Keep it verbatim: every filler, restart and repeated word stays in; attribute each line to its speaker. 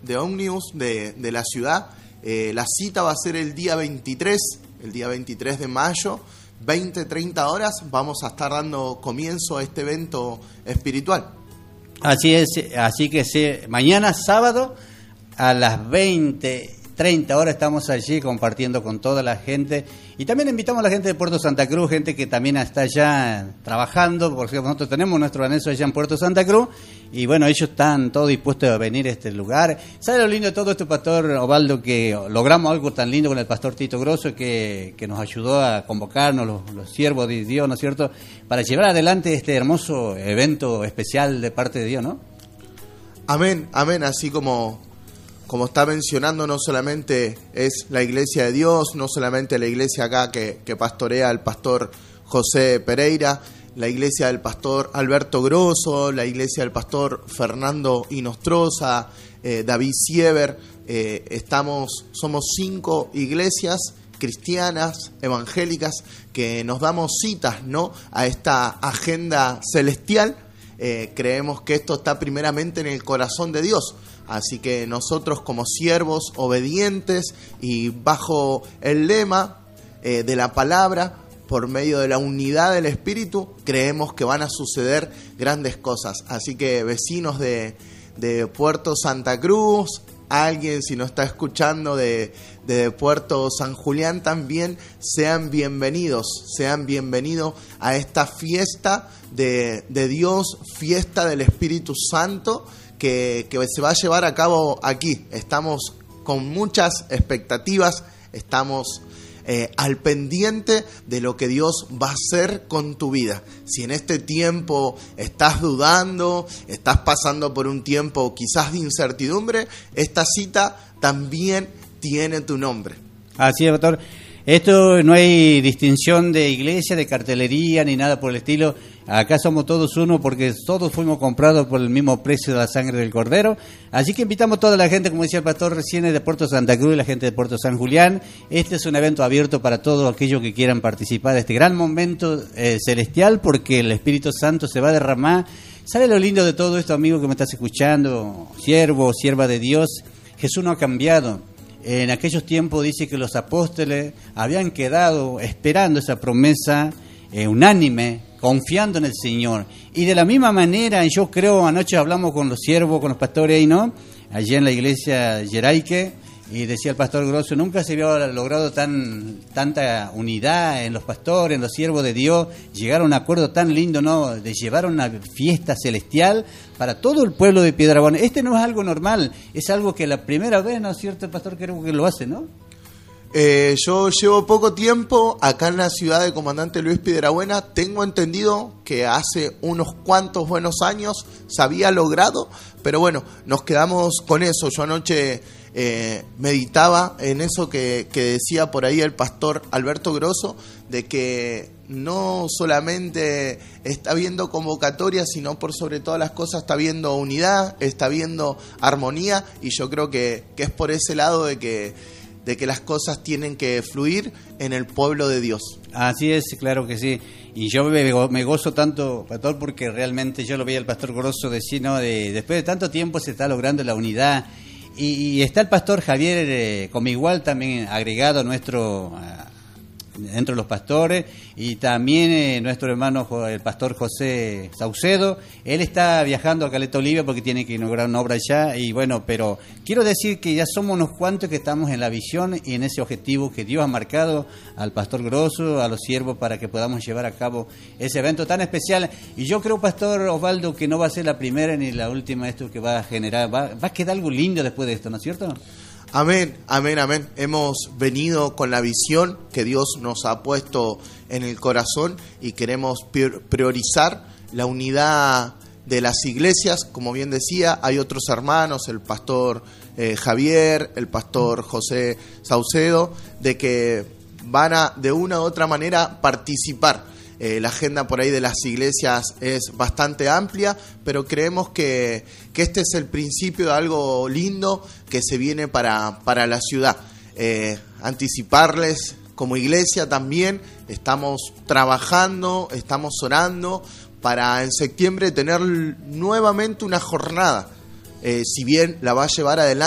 Speaker 1: de Ómnibus de, de la ciudad. Eh, la cita va a ser el día veintitrés, el día veintitrés de mayo, veinte, treinta horas. Vamos a estar dando comienzo a este evento espiritual.
Speaker 2: Así es, así que sí, mañana sábado a las veinte, treinta horas estamos allí compartiendo con toda la gente, y también invitamos a la gente de Puerto Santa Cruz, gente que también está allá trabajando, porque nosotros tenemos nuestro anexo allá en Puerto Santa Cruz, y bueno, ellos están todos dispuestos a venir a este lugar. ¿Sabe lo lindo de todo esto, Pastor Osvaldo? Que logramos algo tan lindo con el Pastor Tito Grosso, que, que nos ayudó a convocarnos, los, los siervos de Dios, ¿no es cierto?, para llevar adelante este hermoso evento especial de parte de Dios, ¿no?
Speaker 1: Amén, amén, así como... Como está mencionando, no solamente es la iglesia de Dios, no solamente la iglesia acá que, que pastorea el pastor José Pereira, la iglesia del pastor Alberto Grosso, la iglesia del pastor Fernando Inostroza, eh, David Siever, eh, estamos, somos cinco iglesias cristianas, evangélicas, que nos damos citas, ¿no?, a esta agenda celestial. Eh, creemos que esto está primeramente en el corazón de Dios. Así que nosotros como siervos obedientes y bajo el lema eh, de la palabra, por medio de la unidad del Espíritu, creemos que van a suceder grandes cosas. Así que vecinos de, de Puerto Santa Cruz, alguien si nos está escuchando de, de Puerto San Julián también, sean bienvenidos, sean bienvenidos a esta fiesta de, de Dios, fiesta del Espíritu Santo, Que, que se va a llevar a cabo aquí. Estamos con muchas expectativas, estamos eh, al pendiente de lo que Dios va a hacer con tu vida. Si en este tiempo estás dudando, estás pasando por un tiempo quizás de incertidumbre, esta cita también tiene tu nombre.
Speaker 2: Así es, doctor. Esto no hay distinción de iglesia, de cartelería, ni nada por el estilo. Acá somos todos uno porque todos fuimos comprados por el mismo precio de la sangre del Cordero. Así que invitamos a toda la gente, como decía el pastor recién, de Puerto Santa Cruz y la gente de Puerto San Julián. Este es un evento abierto para todos aquellos que quieran participar de este gran momento eh, celestial, porque el Espíritu Santo se va a derramar. ¿Sabe lo lindo de todo esto, amigo que me estás escuchando? Siervo, sierva de Dios. Jesús no ha cambiado. En aquellos tiempos dice que los apóstoles habían quedado esperando esa promesa eh, unánime, confiando en el Señor. Y de la misma manera, yo creo, anoche hablamos con los siervos, con los pastores, ¿no?, allí en la iglesia Yeraique, y decía el pastor Grosso, nunca se había logrado tan tanta unidad en los pastores, en los siervos de Dios, llegar a un acuerdo tan lindo, ¿no?, de llevar una fiesta celestial para todo el pueblo de Piedrabuena. Este no es algo normal, es algo que la primera vez, ¿no es cierto, pastor? Creo que lo hace, ¿no?
Speaker 1: Eh, yo llevo poco tiempo acá en la ciudad de Comandante Luis Piedrabuena. Tengo entendido que hace unos cuantos buenos años se había logrado, pero bueno, nos quedamos con eso. Yo anoche eh, meditaba en eso que, que decía por ahí el pastor Alberto Grosso, de que no solamente está viendo convocatoria, sino por sobre todas las cosas está viendo unidad, está viendo armonía, y yo creo que, que es por ese lado de que de que las cosas tienen que fluir en el pueblo de Dios.
Speaker 2: Así es, claro que sí. Y yo me, me gozo tanto, pastor, porque realmente yo lo veía el pastor Grosso decir, ¿no?, de, después de tanto tiempo se está logrando la unidad. Y, y está el pastor Javier, eh, como igual también agregado a nuestro... Uh, dentro de los pastores, y también eh, nuestro hermano el pastor José Saucedo. Él está viajando a Caleta Olivia porque tiene que inaugurar una obra allá, y bueno, pero quiero decir que ya somos unos cuantos que estamos en la visión y en ese objetivo que Dios ha marcado al pastor Grosso, a los siervos, para que podamos llevar a cabo ese evento tan especial. Y yo creo, pastor Osvaldo, que no va a ser la primera ni la última esto que va a generar, va, va a quedar algo lindo después de esto, ¿no es cierto?
Speaker 1: Amén, amén, amén. Hemos venido con la visión que Dios nos ha puesto en el corazón y queremos priorizar la unidad de las iglesias. Como bien decía, hay otros hermanos, el pastor eh, Javier, el pastor José Saucedo, de que van a de una u otra manera participar. Eh, la agenda por ahí de las iglesias es bastante amplia, pero creemos que, que este es el principio de algo lindo que se viene para, para la ciudad. Eh, anticiparles, como iglesia también, estamos trabajando, estamos orando para en septiembre tener nuevamente una jornada. Eh, si bien la va a llevar adelante